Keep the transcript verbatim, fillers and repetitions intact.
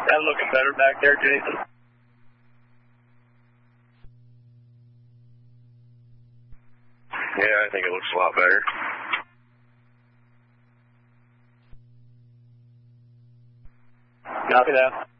That looking better back there, Jason? Yeah, I think it looks a lot better. Copy that.